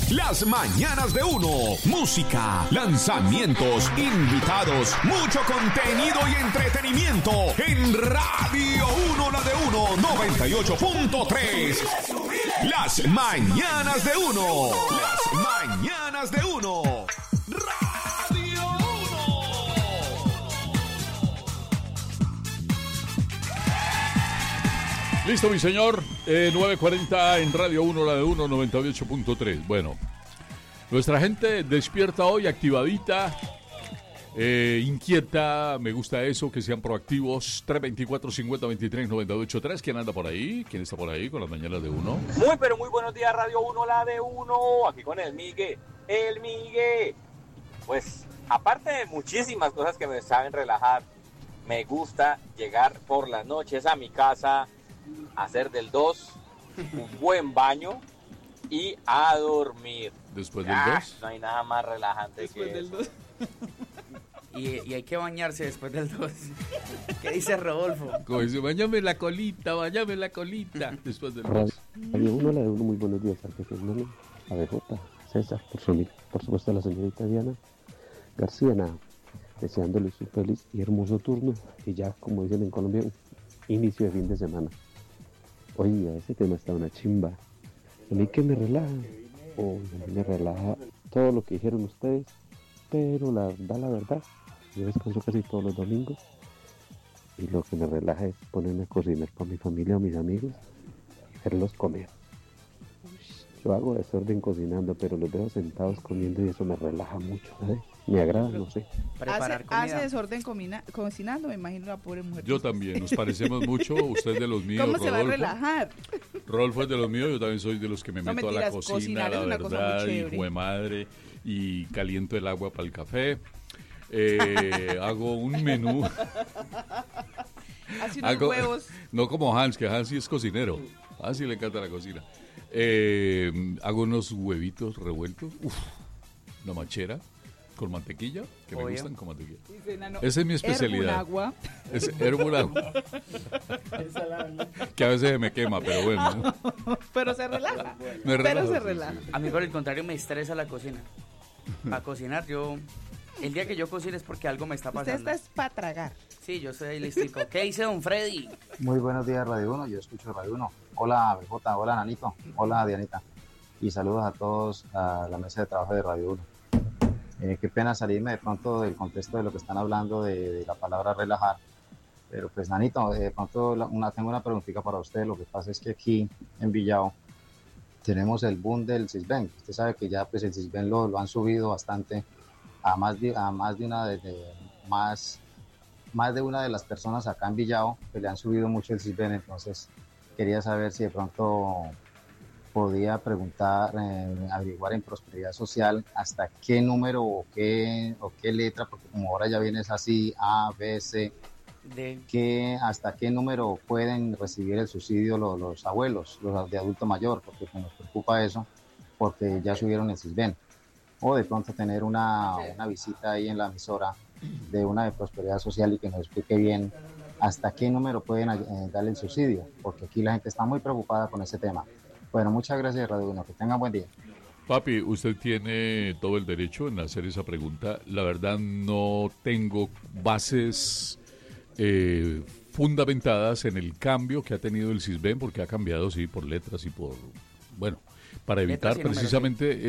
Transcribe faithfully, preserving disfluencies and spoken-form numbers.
Las mañanas de uno. Música, lanzamientos, invitados, mucho contenido y entretenimiento en Radio uno, la de uno, noventa y ocho punto tres. Las mañanas de uno. Las mañanas de uno. Radio uno. Listo, mi señor. Eh, nueve cuarenta en Radio uno, la de uno, noventa y ocho punto tres. Bueno, nuestra gente despierta hoy, activadita, eh, inquieta. Me gusta eso, que sean proactivos. tres veinticuatro, cincuenta, veintitrés, noventa y ocho, tres. ¿Quién anda por ahí? ¿Quién está por ahí con las mañanas de uno? Muy, pero muy buenos días, Radio uno, la de uno. Aquí con el Migue. El Migue. Pues, aparte de muchísimas cosas que me saben relajar, me gusta llegar por las noches a mi casa, hacer del dos un buen baño y a dormir. Después del Ah, dos. no hay nada más relajante Después que del eso. dos. Y, y hay que bañarse después del dos. ¿Qué dice Rodolfo? Como dice, bañame la colita, bañame la colita. Después del dos. Radio uno, la de uno, muy buenos días, al jefe hermano, a B J, César, por, su, por supuesto a la señorita Diana García, nada, deseándoles un feliz y hermoso turno, y ya, como dicen en Colombia, un inicio de fin de semana. Oiga, ese tema está una chimba. A mí que me relaja, o a mí me relaja todo lo que dijeron ustedes, pero la verdad, la verdad, yo descanso casi todos los domingos, y lo que me relaja es ponerme a cocinar para mi familia o mis amigos, verlos comer. Yo hago desorden cocinando, pero los veo sentados comiendo y eso me relaja mucho, ¿sabes? Me agrada, no sé. Preparar Hace, comida. hace desorden comina- cocinando, me imagino la pobre mujer. Yo también, nos parecemos mucho. Usted es de los míos, ¿Cómo se va a Rodolfo. relajar? Rodolfo es de los míos, yo también soy de los que me No, meto a la mentiras, cocina, cocinar la es una cosa muy verdad, y chévere. jue madre, y caliento el agua para el café. Eh, hago un menú. Hace unos Hago- huevos. No como Hans, que Hans sí es cocinero. Hans sí le encanta la cocina. Eh, hago unos huevitos revueltos. Uf, una machera con mantequilla, que me Obvio. gustan con mantequilla. Dice, nano, Esa es mi especialidad. agua. Es hervor agua. Que a veces me quema, pero bueno. Pero se relaja. Me Pero relajo, se sí, relaja. sí. A mí, por el contrario, me estresa la cocina. Para cocinar, yo... El día que yo cocine es porque algo me está Usted pasando. está es para tragar. Sí, yo soy ahí listico. ¿Qué dice don Freddy? Muy buenos días, Radio uno. Yo escucho Radio uno. Hola, B J. Hola, Nanito. Hola, Dianita. Y saludos a todos a la mesa de trabajo de Radio uno. Eh, qué pena salirme de pronto del contexto de lo que están hablando de, de la palabra relajar. Pero pues, Nanito, de pronto la- una, tengo una preguntita para usted. Lo que pasa es que aquí en Villao tenemos el boom del Sisbén. Usted sabe que ya pues el Sisbén lo, lo han subido bastante a más de, a más de una de, de- más más de una de las personas acá en Villao que le han subido mucho el Sisbén. Entonces quería saber si de pronto podía preguntar, eh, averiguar en Prosperidad Social hasta qué número o qué o qué letra, porque como ahora ya vienes así A, B, C, De... que hasta qué número pueden recibir el subsidio los, los abuelos, los de adulto mayor, porque pues, nos preocupa eso, porque ya subieron el Sisbén. O de pronto tener una, una visita ahí en la emisora de una de Prosperidad Social y que nos explique bien hasta qué número pueden eh, darle el subsidio, porque aquí la gente está muy preocupada con ese tema. Bueno, muchas gracias, Radio uno, que tengan buen día. Papi, usted tiene todo el derecho en hacer esa pregunta. La verdad no tengo bases eh, fundamentadas en el cambio que ha tenido el Sisbén, porque ha cambiado, sí, por letras y por... Bueno, para evitar Letras y números, precisamente